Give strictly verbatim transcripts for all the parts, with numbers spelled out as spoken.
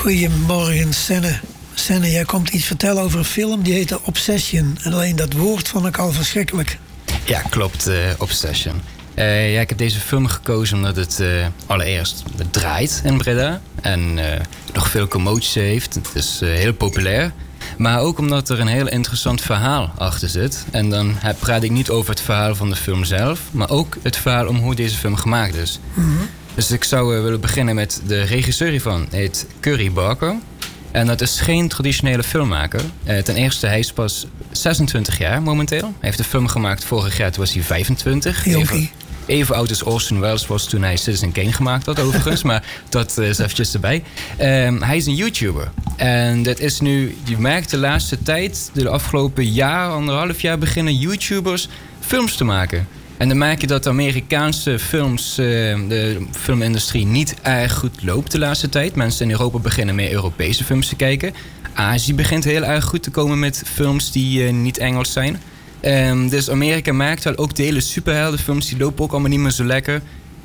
Goedemorgen, Senne. Senne, jij komt iets vertellen over een film die heet Obsession. En alleen dat woord vond ik al verschrikkelijk. Ja, klopt, uh, Obsession. Uh, ja, ik heb deze film gekozen omdat het uh, allereerst het draait in Breda. En uh, nog veel commotie heeft. Het is uh, heel populair. Maar ook omdat er een heel interessant verhaal achter zit. En dan praat ik niet over het verhaal van de film zelf, maar ook het verhaal om hoe deze film gemaakt is. Mm-hmm. Dus ik zou uh, willen beginnen met de regisseur hiervan. Hij heet Curry Barker. En dat is geen traditionele filmmaker. Uh, ten eerste, hij is pas zesentwintig jaar momenteel. Hij heeft de film gemaakt vorig jaar, toen was hij vijfentwintig. Even, even oud als Orson Welles was toen hij Citizen Kane gemaakt had overigens. Maar dat uh, is eventjes erbij. Um, hij is een YouTuber. En dat is nu, je merkt de laatste tijd, de afgelopen jaar, anderhalf jaar, beginnen YouTubers films te maken. En dan merk je dat de Amerikaanse films, uh, de filmindustrie niet erg goed loopt de laatste tijd. Mensen in Europa beginnen meer Europese films te kijken. Azië begint heel erg goed te komen met films die uh, niet Engels zijn. Um, dus Amerika merkt wel, ook de hele superheldenfilms, die lopen ook allemaal niet meer zo lekker.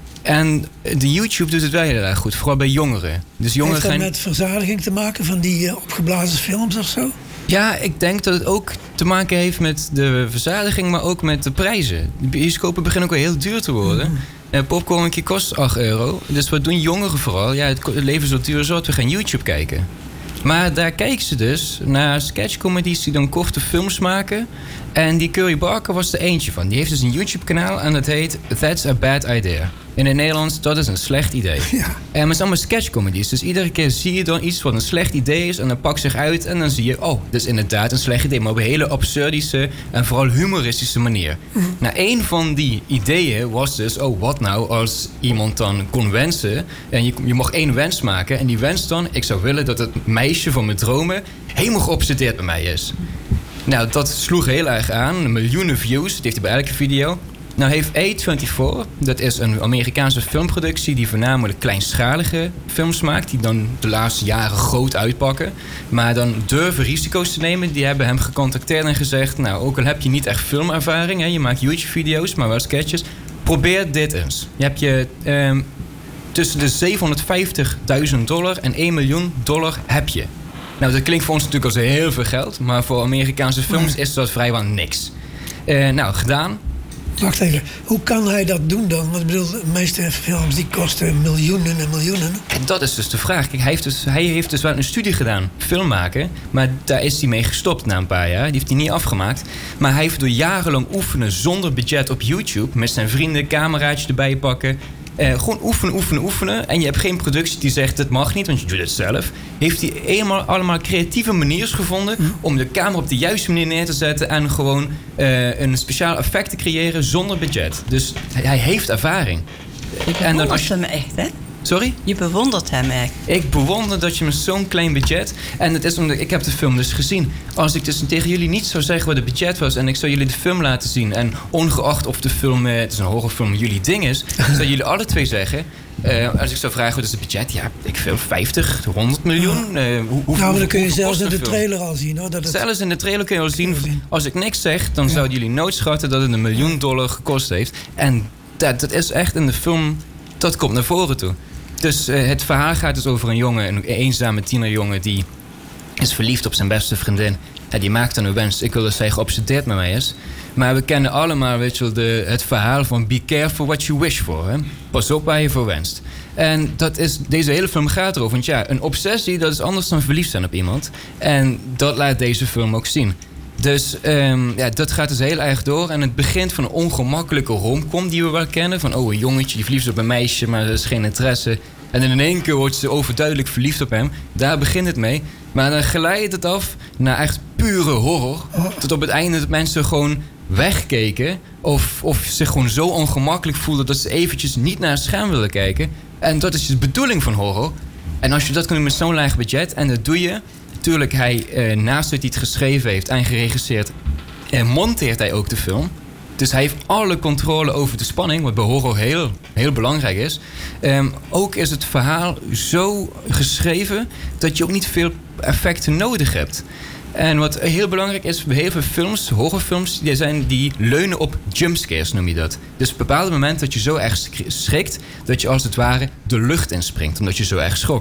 En de YouTube doet het wel heel erg goed, vooral bij jongeren. Dus jongeren Heeft dat gaan... met verzadiging te maken van die uh, opgeblazen films of zo? Ja, ik denk dat het ook te maken heeft met de verzadiging, maar ook met de prijzen. De bioscopen beginnen ook wel heel duur te worden. Mm. Uh, popcorn kost acht euro. Dus wat doen jongeren vooral? Ja, het leven is zo duur zo, we gaan YouTube kijken. Maar daar kijken ze dus naar sketchcomedies die dan korte films maken. En die Curry Barker was er eentje van. Die heeft dus een YouTube-kanaal en dat heet That's a Bad Idea. In het Nederlands, dat is een slecht idee. Ja. En het zijn allemaal sketchcomedies. Dus iedere keer zie je dan iets wat een slecht idee is en dan pakt zich uit en dan zie je, oh, dat is inderdaad een slecht idee. Maar op een hele absurdische en vooral humoristische manier. Mm. Nou, een van die ideeën was dus, oh, wat nou als iemand dan kon wensen. En je, je mocht één wens maken. En die wens dan, ik zou willen dat het meisje van mijn dromen helemaal geobsedeerd bij mij is. Nou, dat sloeg heel erg aan. Miljoenen views, dat heeft hij bij elke video. Nou heeft A vierentwintig, dat is een Amerikaanse filmproductie die voornamelijk kleinschalige films maakt, die dan de laatste jaren groot uitpakken, maar dan durven risico's te nemen. Die hebben hem gecontacteerd en gezegd, nou, ook al heb je niet echt filmervaring, hè, je maakt YouTube-video's, maar wel sketches, probeer dit eens. Je hebt je um, tussen de zevenhonderdvijftigduizend dollar en één miljoen dollar heb je. Nou, dat klinkt voor ons natuurlijk als heel veel geld, maar voor Amerikaanse films is dat vrijwel niks. Uh, nou, gedaan. Wacht even, hoe kan hij dat doen dan? Want ik bedoel, de meeste films die kosten miljoenen en miljoenen. En dat is dus de vraag. Kijk, hij, heeft dus, hij heeft dus wel een studie gedaan, film maken. Maar daar is hij mee gestopt na een paar jaar. Die heeft hij niet afgemaakt. Maar hij heeft door jarenlang oefenen zonder budget op YouTube, met zijn vrienden, cameraatje erbij pakken. Uh, gewoon oefenen, oefenen, oefenen. En je hebt geen productie die zegt, het mag niet, want je doet het zelf. Heeft hij eenmaal allemaal creatieve manieren gevonden mm. om de camera op de juiste manier neer te zetten en gewoon uh, een speciaal effect te creëren zonder budget. Dus hij heeft ervaring. Je bewondert hem echt, hè? Sorry? Je bewondert hem echt. Ik bewonder dat je met zo'n klein budget... En het is omdat ik heb de film dus gezien. Als ik dus tegen jullie niet zou zeggen wat het budget was en ik zou jullie de film laten zien, en ongeacht of de film, het is een horrorfilm, jullie ding is, zouden jullie alle twee zeggen, uh, als ik zou vragen wat is het budget, ja, ik film vijftig, honderd miljoen. Uh, hoe, hoe, nou, maar dan kun je zelfs in de trailer al zien, hoor. Dat het... Zelfs in de trailer kun je al zien, als ik niks zeg, dan ja. zouden jullie nooit schatten dat het een miljoen dollar gekost heeft. En dat, dat is echt in de film, dat komt naar voren toe. Dus uh, het verhaal gaat dus over een jongen, een eenzame tienerjongen, die is verliefd op zijn beste vriendin. En die maakt dan een wens, ik wil dat zij geobsedeerd met mij is. Maar we kennen allemaal, weet je wel, de, het verhaal van be careful what you wish for. Hè? Pas op waar je voor wenst. En dat is, deze hele film gaat erover. Want ja, een obsessie, dat is anders dan verliefd zijn op iemand. En dat laat deze film ook zien. Dus um, ja, dat gaat dus heel erg door. En het begint van een ongemakkelijke romcom die we wel kennen. Van, oh, een jongetje die verliefd is op een meisje, maar er is geen interesse. En in één keer wordt ze overduidelijk verliefd op hem. Daar begint het mee. Maar dan glijdt het af naar echt pure horror. Tot op het einde dat mensen gewoon wegkeken. Of, of zich gewoon zo ongemakkelijk voelden dat ze eventjes niet naar het scherm willen kijken. En dat is de bedoeling van horror. En als je dat kunt doen met zo'n laag budget, en dat doe je... Natuurlijk, hij, eh, naast dat hij het geschreven heeft en geregisseerd, eh, monteert hij ook de film. Dus hij heeft alle controle over de spanning, wat bij horror heel, heel belangrijk is. Um, ook is het verhaal zo geschreven dat je ook niet veel effecten nodig hebt. En wat heel belangrijk is bij heel veel films, horrorfilms, die, zijn, die leunen op jumpscares, noem je dat. Dus op een bepaald moment dat je zo erg schrikt, dat je als het ware de lucht inspringt, omdat je zo erg schrok.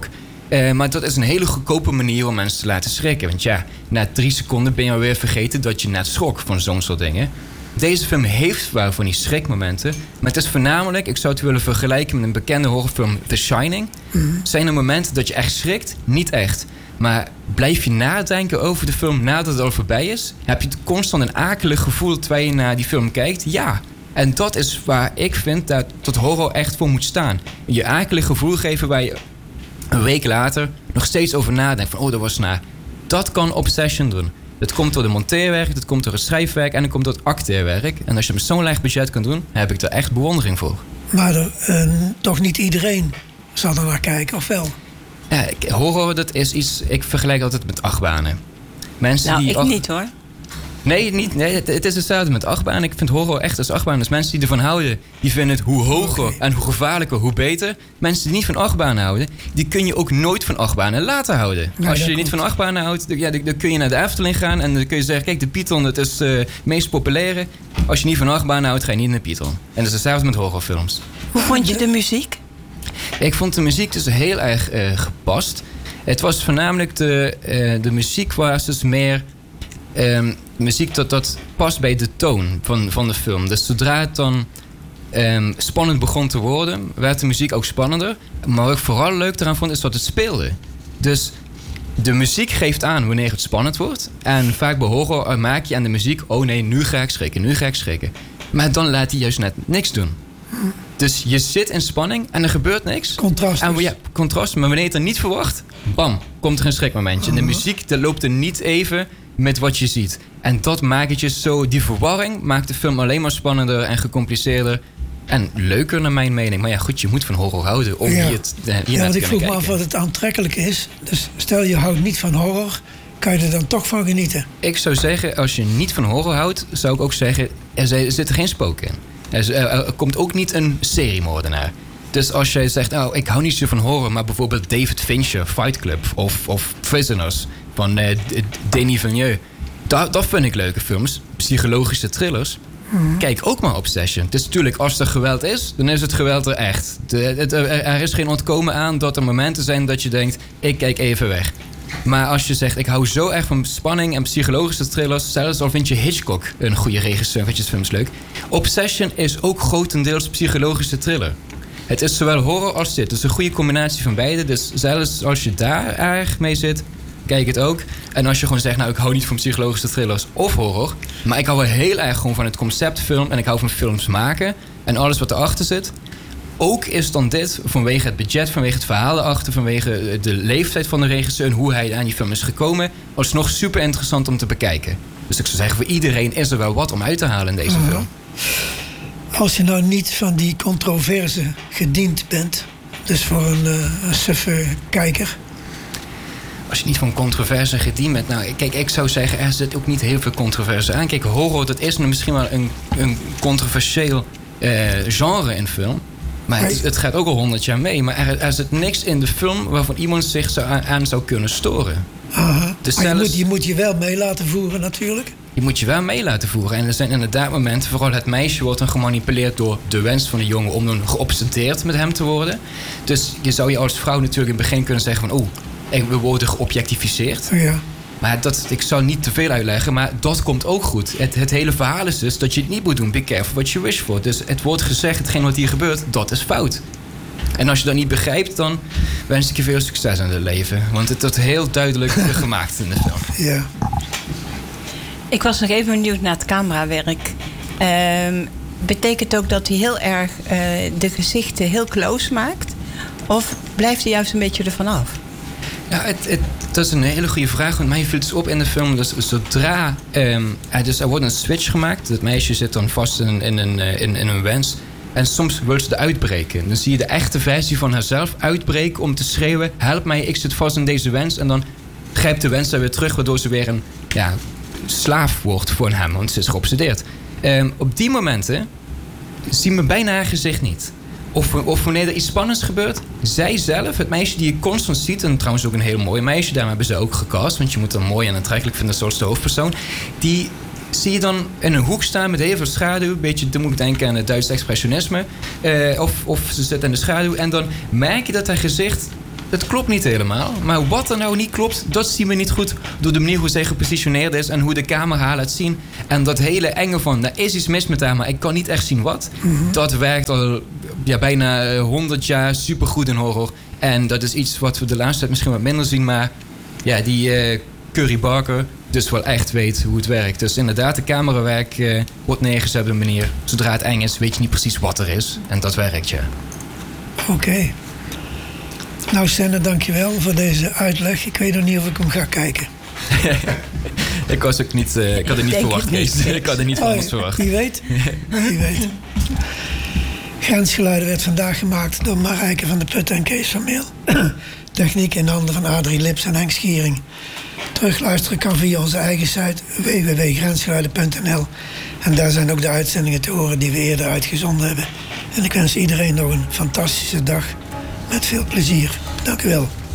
Uh, maar dat is een hele goedkope manier om mensen te laten schrikken. Want ja, na drie seconden ben je alweer vergeten dat je net schrok van zo'n soort dingen. Deze film heeft wel van die schrikmomenten. Maar het is voornamelijk, ik zou het willen vergelijken met een bekende horrorfilm The Shining. Mm-hmm. Zijn er momenten dat je echt schrikt? Niet echt. Maar blijf je nadenken over de film nadat het al voorbij is? Heb je constant een akelig gevoel terwijl je naar die film kijkt? Ja. En dat is waar ik vind dat, dat horror echt voor moet staan. Je akelig gevoel geven waar je een week later nog steeds over nadenkt. Van, oh, dat was naar. Dat kan Obsession doen. Dat komt door de monteerwerk, dat komt door het schrijfwerk en dat komt door het acteerwerk. En als je met zo'n laag budget kan doen, heb ik er echt bewondering voor. Maar er, uh, toch niet iedereen zal er naar kijken, of wel? Ja, horror, dat is iets... Ik vergelijk altijd met achtbanen. Mensen nou, die ik acht... niet hoor. Nee, niet, nee het, het is hetzelfde met achtbaan. Ik vind horror echt als achtbaan. Dus mensen die ervan houden, die vinden het hoe hoger okay. en hoe gevaarlijker, hoe beter. Mensen die niet van achtbaan houden, die kun je ook nooit van achtbanen laten houden. Ja, als je niet van achtbanen houdt, ja, dan, dan kun je naar de Efteling gaan en dan kun je zeggen, kijk, de Python, dat is uh, het meest populaire. Als je niet van achtbaan houdt, ga je niet naar de Python. En dat is hetzelfde met horrorfilms. Hoe vond je de muziek? Ik vond de muziek dus heel erg uh, gepast. Het was voornamelijk de, uh, de muziek was dus meer... Um, muziek dat, dat past bij de toon van, van de film. Dus zodra het dan um, spannend begon te worden, werd de muziek ook spannender. Maar wat ik vooral leuk eraan vond, is dat het speelde. Dus de muziek geeft aan wanneer het spannend wordt. En vaak bij horror maak je aan de muziek... oh nee, nu ga ik schrikken, nu ga ik schrikken. Maar dan laat hij juist net niks doen. Dus je zit in spanning en er gebeurt niks. Contrast. En, ja, contrast. Maar wanneer je het er niet verwacht, bam, komt er een schrikmomentje. En de muziek de loopt er niet even met wat je ziet. En dat maakt het je zo... Die verwarring maakt de film alleen maar spannender en gecompliceerder. En leuker naar mijn mening. Maar ja, goed, je moet van horror houden om ja. je het uh, Ja, want ik vroeg me af wat het aantrekkelijk is. Dus stel je houdt niet van horror, kan je er dan toch van genieten? Ik zou zeggen, als je niet van horror houdt, zou ik ook zeggen, er zit geen spook in. Er, er, er komt ook niet een seriemoordenaar. Dus als jij zegt, oh, ik hou niet zo van horror, maar bijvoorbeeld David Fincher, Fight Club of, of Prisoners van uh, Denis Villeneuve. Dat, dat vind ik leuke films. Psychologische thrillers. Hmm. Kijk ook maar Obsession. Dus natuurlijk, als er geweld is, dan is het geweld er echt. De, het, er, er is geen ontkomen aan dat er momenten zijn dat je denkt, ik kijk even weg. Maar als je zegt, ik hou zo erg van spanning en psychologische thrillers, zelfs al vind je Hitchcock een goede regisseur, vind je films leuk. Obsession is ook grotendeels psychologische thriller. Het is zowel horror als dit. Het is een goede combinatie van beide. Dus zelfs als je daar erg mee zit, kijk het ook. En als je gewoon zegt, nou, ik hou niet van psychologische thrillers of horror, maar ik hou wel heel erg gewoon van het conceptfilm en ik hou van films maken en alles wat erachter zit. Ook is dan dit, vanwege het budget, vanwege het verhaal erachter, vanwege de leeftijd van de regisseur en hoe hij aan die film is gekomen, alsnog super interessant om te bekijken. Dus ik zou zeggen, voor iedereen is er wel wat om uit te halen in deze uh-huh. film. Als je nou niet van die controverse gediend bent, dus voor een, uh, een suffe kijker. Als je niet van controverse gediend bent, nou, kijk, ik zou zeggen, er zit ook niet heel veel controverse aan. Kijk, horror, dat is misschien wel een, een controversieel uh, genre in film. Maar het, het gaat ook al honderd jaar mee. Maar er, er zit niks in de film waarvan iemand zich zou, aan, aan zou kunnen storen. Uh-huh. Dus maar zelfs, je, moet, je moet je wel mee laten voeren natuurlijk. Je moet je wel mee laten voeren. En er zijn inderdaad momenten, vooral het meisje wordt dan gemanipuleerd door de wens van de jongen om dan geobsedeerd met hem te worden. Dus je zou je als vrouw natuurlijk in het begin kunnen zeggen van, oh, we worden geobjectificeerd. Ja. Maar dat, ik zou niet te veel uitleggen, maar dat komt ook goed. Het, het hele verhaal is dus dat je het niet moet doen. Be careful what you wish for. Dus het wordt gezegd, hetgeen wat hier gebeurt, dat is fout. En als je dat niet begrijpt, dan wens ik je veel succes in het leven. Want het wordt heel duidelijk gemaakt in de film. Ja. Ik was nog even benieuwd naar het camerawerk. Um, betekent ook dat hij heel erg uh, de gezichten heel close maakt? Of blijft hij juist een beetje ervan af? Ja, het, het, dat is een hele goede vraag. Want mij viel het op in de film. Dus zodra um, er, dus er wordt een switch gemaakt. Het meisje zit dan vast in, in, in, in, in een wens. En soms wil ze eruit breken. Dan zie je de echte versie van haarzelf uitbreken om te schreeuwen, help mij, ik zit vast in deze wens. En dan grijpt de wens daar weer terug, waardoor ze weer een ja, slaaf wordt voor hem. Want ze is geobsedeerd. Um, op die momenten zien we bijna haar gezicht niet. Of, of wanneer er iets spannends gebeurt, zij zelf, het meisje die je constant ziet, en trouwens ook een heel mooi meisje, daarom hebben ze ook gecast, want je moet hem mooi en aantrekkelijk vinden zoals de hoofdpersoon, die zie je dan in een hoek staan met heel veel schaduw, een beetje, dan moet ik denken aan het Duits expressionisme, uh, of, of ze zit in de schaduw, en dan merk je dat haar gezicht het klopt niet helemaal. Maar wat er nou niet klopt, dat zien we niet goed door de manier hoe zij gepositioneerd is en hoe de camera haar laat zien. En dat hele enge van, er is iets mis met haar, maar ik kan niet echt zien wat. Mm-hmm. Dat werkt al ja, bijna honderd jaar supergoed in horror. En dat is iets wat we de laatste tijd misschien wat minder zien, maar ja, die uh, Curry Barker dus wel echt weet hoe het werkt. Dus inderdaad, de camerawerk uh, wordt neergezet op een manier. Zodra het eng is, weet je niet precies wat er is. En dat werkt, ja. Oké. Okay. Nou, Senne, dankjewel voor deze uitleg. Ik weet nog niet of ik hem ga kijken. ik was ook niet... Uh, ik had het niet verwacht, Kees. Ik had het niet van ons verwacht. Wie weet. Wie weet. Grensgeluiden werd vandaag gemaakt door Marijke van der Putten en Kees van Meel. Techniek in handen van Adrie Lips en Henk Schiering. Terugluisteren kan via onze eigen site w w w punt grensgeluiden punt n l. En daar zijn ook de uitzendingen te horen die we eerder uitgezonden hebben. En ik wens iedereen nog een fantastische dag met veel plezier. Dank u wel.